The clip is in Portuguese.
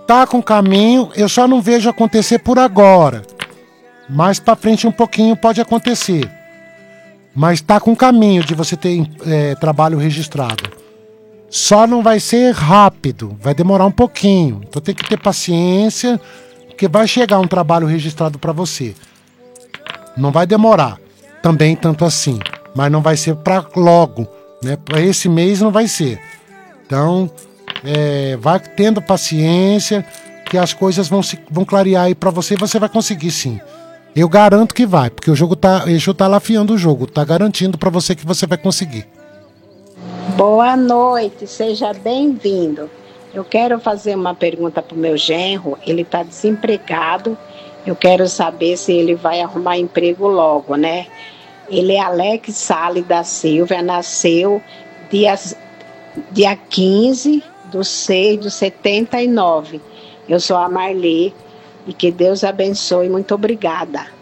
Tá com caminho, eu só não vejo acontecer por agora. Mais pra frente um pouquinho pode acontecer. Mas tá com caminho de você ter trabalho registrado. Só não vai ser rápido, vai demorar um pouquinho. Então tem que ter paciência, porque vai chegar um trabalho registrado para você. Não vai demorar também tanto assim, mas não vai ser para logo, né? Para esse mês não vai ser. Então, vai tendo paciência, que as coisas vão clarear aí para você e você vai conseguir sim. Eu garanto que vai, porque o Exu tá lá afiando o jogo, tá garantindo para você que você vai conseguir. Boa noite, seja bem-vindo. Eu quero fazer uma pergunta para o meu genro, ele está desempregado, eu quero saber se ele vai arrumar emprego logo, né? Ele é Alex Salles da Silva, nasceu dia 15/6/79. Eu sou a Marli e que Deus abençoe, muito obrigada.